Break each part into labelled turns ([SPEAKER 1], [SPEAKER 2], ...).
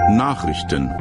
[SPEAKER 1] Nachrichten.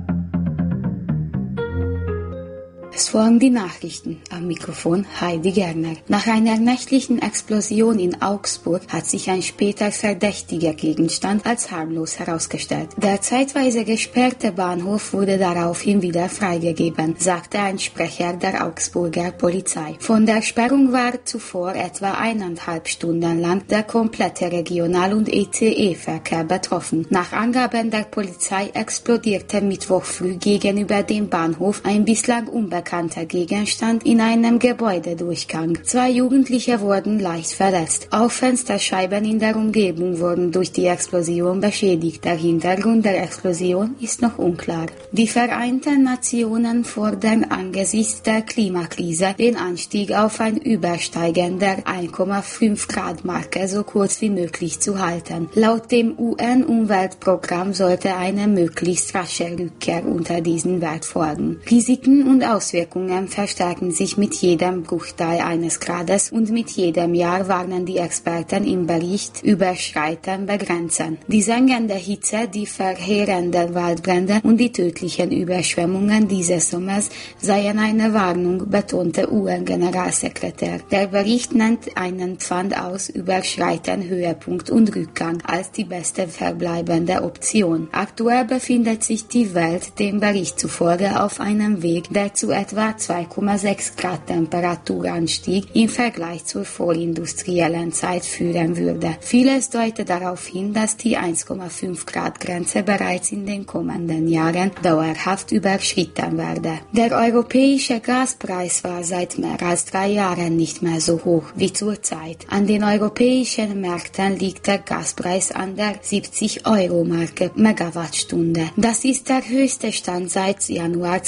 [SPEAKER 2] Es waren die Nachrichten. Am Mikrofon Heidi Gerner. Nach einer nächtlichen Explosion in Augsburg hat sich ein später verdächtiger Gegenstand als harmlos herausgestellt. Der zeitweise gesperrte Bahnhof wurde daraufhin wieder freigegeben, sagte ein Sprecher der Augsburger Polizei. Von der Sperrung war zuvor etwa 1,5 Stunden lang der komplette Regional- und ECE-Verkehr betroffen. Nach Angaben der Polizei explodierte Mittwoch früh gegenüber dem Bahnhof ein bislang unbekannter Gegenstand in einem Gebäudedurchgang. 2 Jugendliche wurden leicht verletzt. Auch Fensterscheiben in der Umgebung wurden durch die Explosion beschädigt. Der Hintergrund der Explosion ist noch unklar. Die Vereinten Nationen fordern angesichts der Klimakrise den Anstieg auf ein Übersteigen der 1,5-Grad-Marke so kurz wie möglich zu halten. Laut dem UN-Umweltprogramm sollte eine möglichst rasche Rückkehr unter diesen Wert folgen. Risiken und Auswirkungen verstärken sich mit jedem Bruchteil eines Grades und mit jedem Jahr warnen die Experten im Bericht Überschreiten begrenzen. Die sengende Hitze, die verheerenden Waldbrände und die tödlichen Überschwemmungen dieses Sommers seien eine Warnung, betonte UN-Generalsekretär. Der Bericht nennt einen Pfand aus Überschreiten, Höhepunkt und Rückgang als die beste verbleibende Option. Aktuell befindet sich die Welt dem Bericht zufolge auf einem Weg, der zu etwa 2,6 Grad Temperaturanstieg im Vergleich zur vorindustriellen Zeit führen würde. Vieles deutet darauf hin, dass die 1,5 Grad Grenze bereits in den kommenden Jahren dauerhaft überschritten werde. Der europäische Gaspreis war seit mehr als 3 Jahren nicht mehr so hoch wie zurzeit. An den europäischen Märkten liegt der Gaspreis an der 70-Euro-Marke Megawattstunde. Das ist der höchste Stand seit Januar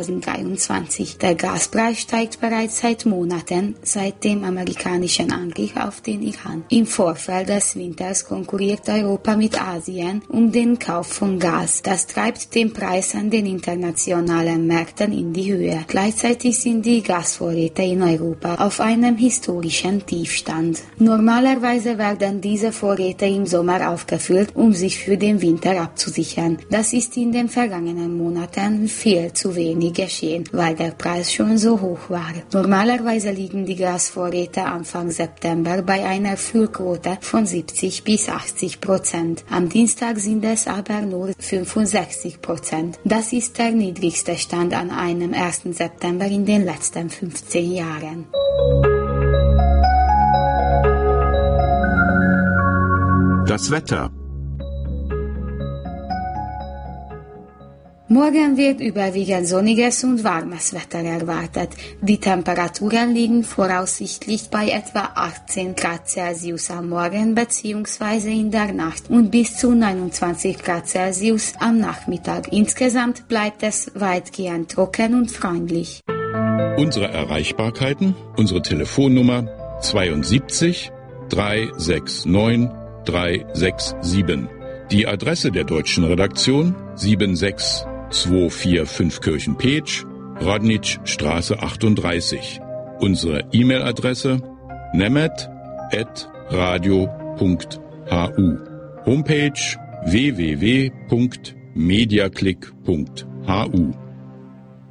[SPEAKER 2] 2023. Der Gaspreis steigt bereits seit Monaten seit dem amerikanischen Angriff auf den Iran. Im Vorfeld des Winters konkurriert Europa mit Asien um den Kauf von Gas. Das treibt den Preis an den internationalen Märkten in die Höhe. Gleichzeitig sind die Gasvorräte in Europa auf einem historischen Tiefstand. Normalerweise werden diese Vorräte im Sommer aufgefüllt, um sich für den Winter abzusichern. Das ist in den vergangenen Monaten viel zu wenig geschehen, weil der Preis schon so hoch war. Normalerweise liegen die Gasvorräte Anfang September bei einer Füllquote von 70-80%. Am Dienstag sind es aber nur 65%. Das ist der niedrigste Stand an einem 1. September in den letzten 15 Jahren.
[SPEAKER 1] Das Wetter.
[SPEAKER 2] Morgen wird überwiegend sonniges und warmes Wetter erwartet. Die Temperaturen liegen voraussichtlich bei etwa 18 Grad Celsius am Morgen bzw. in der Nacht und bis zu 29 Grad Celsius am Nachmittag. Insgesamt bleibt es weitgehend trocken und freundlich.
[SPEAKER 1] Unsere Erreichbarkeiten, unsere Telefonnummer 72 369 367. Die Adresse der deutschen Redaktion 76245 Kirchen-Peetsch, Rodnitschstraße 38. Unsere E-Mail-Adresse nemet@radio.hu. Homepage www.mediaclick.hu.